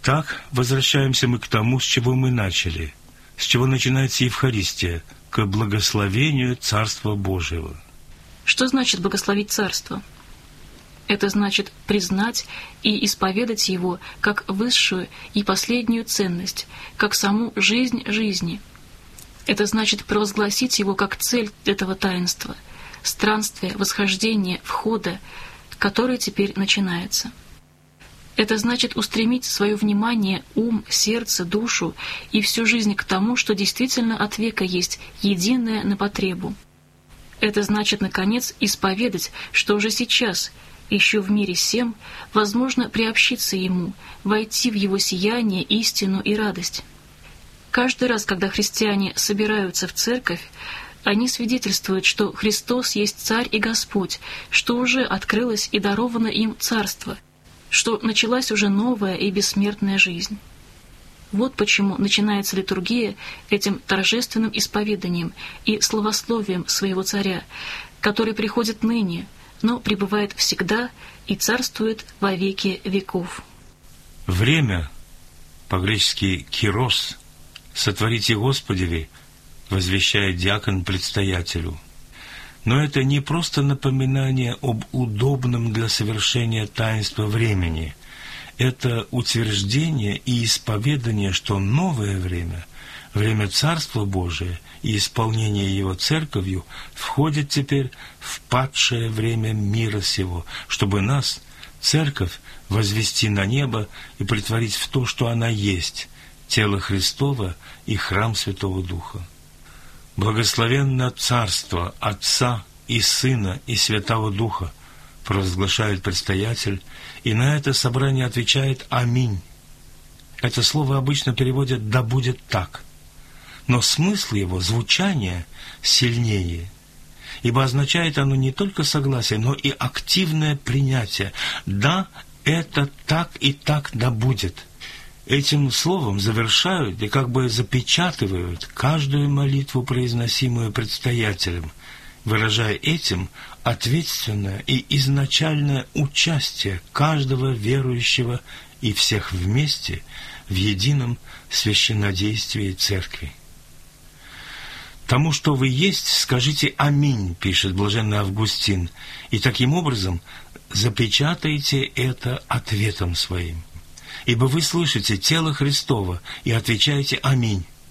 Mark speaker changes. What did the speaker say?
Speaker 1: Итак, возвращаемся мы к тому, с чего мы начали, с чего начинается Евхаристия, к благословению Царства Божьего.
Speaker 2: Что значит благословить Царство? Это значит признать и исповедать его как высшую и последнюю ценность, как саму жизнь жизни. Это значит провозгласить его как цель этого таинства, странствия, восхождения, входа, который теперь начинается. Это значит устремить свое внимание, ум, сердце, душу и всю жизнь к тому, что действительно от века есть единое на потребу. Это значит, наконец, исповедать, что уже сейчас, еще в мире сем, возможно приобщиться ему, войти в его сияние, истину и радость. Каждый раз, когда христиане собираются в церковь, они свидетельствуют, что Христос есть Царь и Господь, что уже открылось и даровано им Царство, что началась уже новая и бессмертная жизнь. Вот почему начинается литургия этим торжественным исповеданием и славословием своего Царя, который приходит ныне, но пребывает всегда и царствует во веки веков.
Speaker 1: Время, по-гречески «кирос», «сотворите Господеви», возвещает диакон предстоятелю. Но это не просто напоминание об удобном для совершения таинства времени. Это утверждение и исповедание, что новое время, время Царства Божия и исполнение его Церковью входит теперь в падшее время мира сего, чтобы нас, Церковь, возвести на небо и претворить в то, что она есть, тело Христово и храм Святого Духа. «Благословенно Царство Отца и Сына и Святого Духа», провозглашает предстоятель, и на это собрание отвечает «Аминь». Это слово обычно переводят «да будет так», но смысл его, звучание сильнее, ибо означает оно не только согласие, но и активное принятие. «Да, это так и так да будет». Этим словом завершают и как бы запечатывают каждую молитву, произносимую предстоятелем, выражая этим ответственное и изначальное участие каждого верующего и всех вместе в едином священнодействии Церкви. «Тому, что вы есть, скажите «Аминь», — пишет блаженный Августин, и таким образом запечатайте это ответом своим. Ибо вы слышите тело Христово и отвечаете «Аминь».